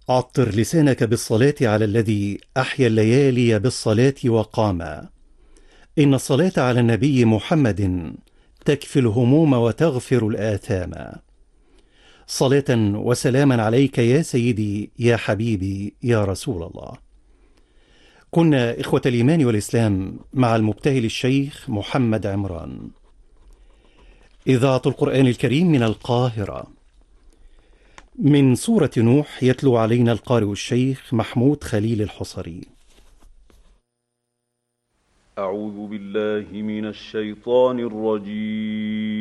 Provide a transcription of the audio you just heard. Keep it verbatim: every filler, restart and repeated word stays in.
عطر لسانك بالصلاة على الذي أحيا الليالي بالصلاة وقام. إن الصلاة على النبي محمد تكفي الهموم وتغفر الآثام. صلاة وسلاما عليك يا سيدي يا حبيبي يا رسول الله. كنا إخوة الإيمان والإسلام مع المبتهل الشيخ محمد عمران. إذاعة القرآن الكريم من القاهرة. من سورة نوح يتلو علينا القارئ الشيخ محمود خليل الحصري. أعوذ بالله من الشيطان الرجيم.